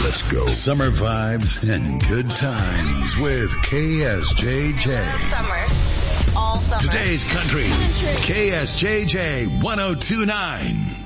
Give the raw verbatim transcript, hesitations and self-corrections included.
Let's go. Summer vibes and good times with K S J J. Summer. All summer. Today's country. K S J J one oh two point nine.